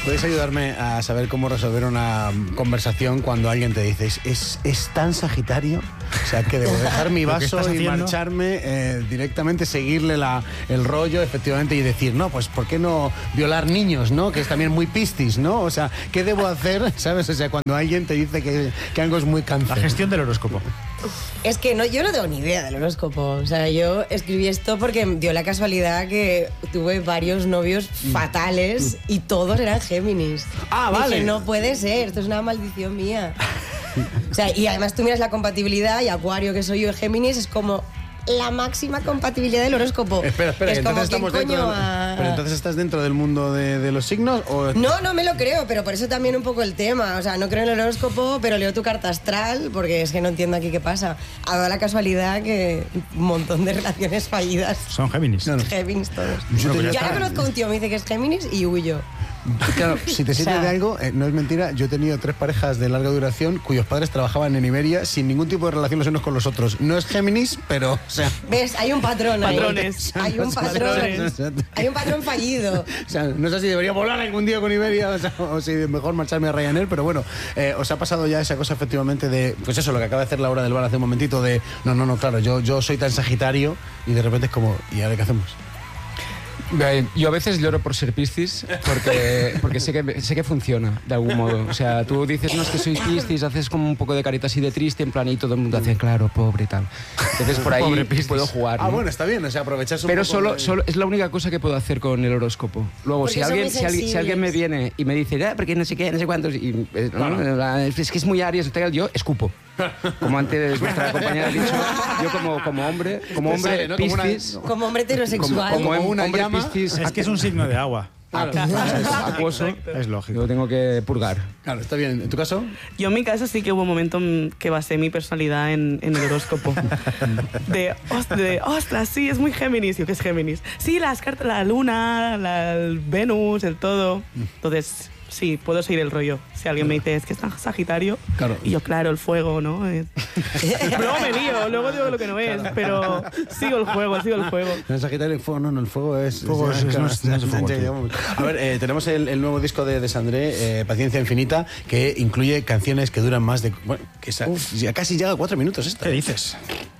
¿Puedes ayudarme a saber cómo resolver una conversación cuando alguien te dice es tan Sagitario? O sea, que debo dejar mi vaso y marcharme directamente, seguirle el rollo, efectivamente, y decir, no, pues ¿por qué no violar niños, no? Que es también muy Piscis, ¿no? O sea, ¿qué debo hacer? ¿Sabes? O sea, cuando alguien te dice que algo es muy Cáncer. La gestión del horóscopo. Es que no, yo no tengo ni idea del horóscopo. O sea, yo escribí esto porque dio la casualidad que tuve varios novios fatales y todos eran Géminis. Ah, vale. Dije, no puede ser, esto es una maldición mía. O sea, y además tú miras la compatibilidad y Acuario, que soy yo, Géminis, es como la máxima compatibilidad del horóscopo. Espera, es entonces como, estamos dentro pero entonces estás dentro del mundo de los signos o... No me lo creo, pero por eso también un poco el tema. O sea, no creo en el horóscopo, pero leo tu carta astral, porque es que no entiendo aquí qué pasa. Ha dado la casualidad que un montón de relaciones fallidas son Géminis. No. Géminis todos. Ya no conozco a un tío, me dice que es Géminis y huyo. Claro, si te sirve de algo, no es mentira, yo he tenido 3 parejas de larga duración cuyos padres trabajaban en Iberia sin ningún tipo de relación los unos con los otros. No es Géminis, pero, o sea... ¿Ves? Hay un patrón ahí. Patrones. Hay un patrón. Hay un patrón fallido. O sea, no sé si debería volar algún día con Iberia o si mejor marcharme a Ryanair, pero bueno, os ha pasado ya esa cosa efectivamente de, pues eso, lo que acaba de hacer Laura del Val hace un momentito de, no, claro, yo soy tan Sagitario y de repente es como, ¿y ahora qué hacemos? Yo a veces lloro por ser Piscis porque sé que funciona de algún modo. O sea, tú dices, no, es que soy Piscis, haces como un poco de carita así de triste en plan y todo el mundo hace, claro, pobre y tal. Entonces por ahí puedo jugar, ¿no? Ah, bueno, está bien, o sea, aprovechas un pero poco... solo es la única cosa que puedo hacer con el horóscopo. Luego, si alguien me viene y me dice, porque no sé qué, no sé cuántos, y, ¿no? Es que es muy Aries, yo escupo. Como antes nuestra compañera ha dicho, yo como hombre Piscis, como hombre heterosexual, como una hombre llama, Piscis, es que es un signo de agua. Acuoso, es lógico. Lo tengo que purgar. Claro, está bien. ¿En tu caso? Yo en mi caso sí que hubo un momento que basé mi personalidad en el horóscopo. Ostras, sí, es muy Géminis. Yo, ¿qué es Géminis? Sí, las cartas, la luna, el Venus, el todo. Entonces, sí, puedo seguir el rollo. Si alguien me dice, es que es tan Sagitario, claro. Y yo, claro, el fuego, ¿no? Luego me lío, luego digo lo que no es, pero sigo el juego. El Sagitario, el fuego, no, el fuego es... Fuego es fuego. A ver, tenemos el nuevo disco de Sandré, Paciencia Infinita, que incluye canciones que duran más de... Bueno, que ya casi llega a 4 minutos esta. ¿Qué dices?